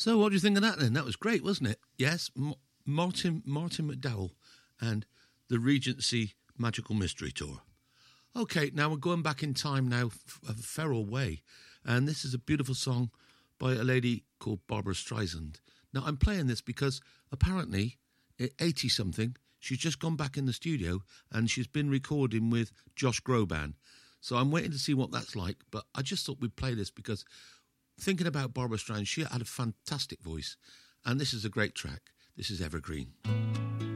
So what do you think of that then? That was great, wasn't it? Yes, Martin McDowell and the Regency Magical Mystery Tour. Okay, now we're going back in time now, a feral way. And this is a beautiful song by a lady called Barbara Streisand. Now, I'm playing this because apparently, at 80-something, she's just gone back in the studio and she's been recording with Josh Groban. So I'm waiting to see what that's like. But I just thought we'd play this because thinking about Barbara Streisand, she had a fantastic voice. And this is a great track. This is Evergreen.